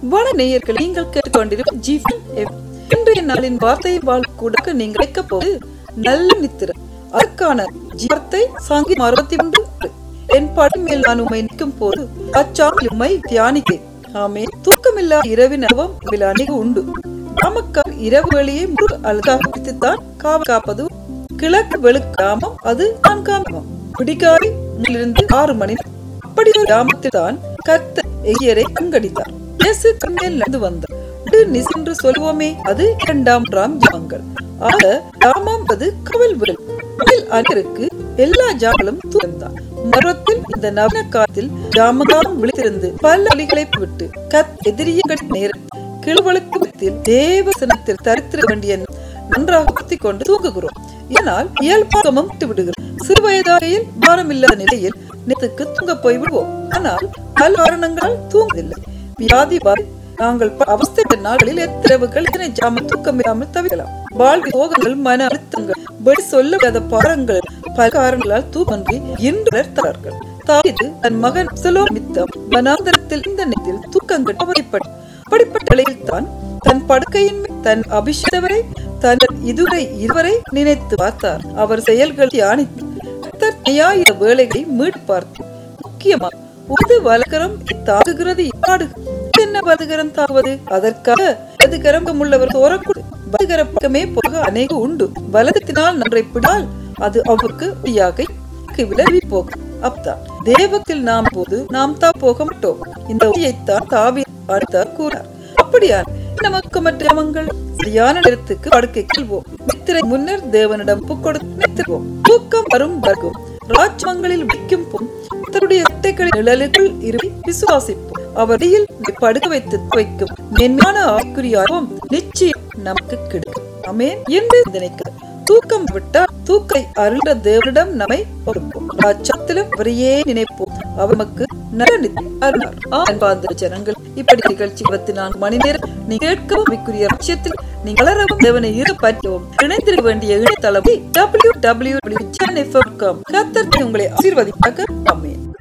நேயர்கள், நீங்கள் கேட்டுக்கொண்டிருக்கும் இன்றைய நாளின் வார்த்தையை வாழ்க்கூட நீங்கள் வைக்க போது நல்ல நித்திரை. அதற்கான வார்த்தை சங்கீதம் 61. என் படி மேல் நான் உம்மை நிற்கும் போது அச்சாமி உம்மை தியானிக்கேன். ஆமே. தூக்கமில்லா இரவின் அனுபவம் இதில் அநேக உண்டு. நாமக்கால் இரவு வேளையை முழு அழுதான் காப்பது. கிழக்கு வெளுக்காமம் அது 4 விடிகாலை 6 மணி. அப்படி ஒரு கிராமத்தில் தான் கர்த்தர் எகியரை கண்கடித்தார். இயேசு கண்மேல் நடந்து வந்தார். நிசென்று சொல்வோமே, அது 2ஆம் ஜாமங்கள். ஆக ஜாமம் அது கவல் விரல். அனைவருக்கு எல்லா ஜாமங்களும் தூர்ந்தான். மரத்தில் இந்த நவீன காலத்தில் ஜாமகாலம் விழித்திருந்து பல வழிகளை விட்டு எதிரிய நேரம் கிழவழுக்கு தேவசனத்தில் தரித்திர வேண்டிய நன்றாக பத்தி கொண்டு தூங்குகிறோம். இதனால் இயல்பாகமும் விடுகிறோம். சிறு வயதாகையில் பாரம் இல்லாத நிலையில் நேற்றுக்கு தூங்க போய் விடுவோம். ஆனால் பல காரணங்களால் தூங்குவதில்லை. வியாதி நாங்கள் அவஸ்தைப்பட்ட நாட்களில் எத்திரவுகள் இதனை ஜாம தூக்கமில்லாமல் தவிக்கலாம். வாழ்க்கை சோகங்கள், மன அழுத்தங்கள், வெளி சொல்லப்படாத பாரங்கள் பல காரணங்களால் தூக்கன்றி இன்றார்கள். தாவீது தன் மகன் அப்சலோமித்தம் வனாந்தரத்தில் இந்த நேரத்தில் தூக்கங்கள் அப்படிப்பட்ட நிலையில் தான் தன் படுக்கையின் தன் அபிஷேகவரை தன் இருவரை நினைத்து பார்த்தார். அவர் செயல்கள் தியானித்து வேலைகளை மீட்டு பார்த்தார். முக்கியமாக ஒரு வலகரம் தாக்குகிறது. என்ன வலதுகரம் தாக்குவது? அதற்காக வலதுகரம் உள்ளவர் தோறக்கூடு. வலதுகர பக்கமே போக அநேக உண்டு. வலதத்தினால் நன்றை பிடித்தால் அது அவருக்கு விலகி போகும். அப்பதான் தேவத்தில் நாம் போது நாம் தான் போக மாட்டோம். இந்த உயைத்தான் தாவீது அடுத்தார் கூறார். அப்படியான நமக்கு மற்ற சரியான நேரத்துக்கு படுக்கை செல்வோம். நித்திரை முன்னர் தேவனிடம் கொடுத்து தூக்கம் வரும் வர்க்கும் ராஜ்யங்களில் வைக்கும் தன்னுடைய சட்டைகளின் நிழலுக்குள் இருப்பை விசுவாசிப்போம். அவரையில் படுக்க வைக்கும் மென்மையான ஆக்குரியாகவும் நிச்சயம் நமக்கு கிடைக்கும். ஆமென் என்று நினைக்க தூக்கம் விட்டால் தூக்கை அருள தேவனிடம் நம்மை கொடுப்போம். ராஜ்யத்திலும் அவரையே நினைப்போம். அவர் நமக்கு நல்ல அருளார். அன்பார்ந்த ஜனங்கள், இப்படி நிகழ்ச்சி 24 மணி நேரம் நீ கேட்கவும் லட்சியத்தில் நீ வளரவும் தேவனை பற்றவும் இணைந்திருக்க வேண்டிய இணையதளம் www.janfm.com. கர்த்தர் உங்களை ஆசீர்வதிப்பாக. ஆமென்.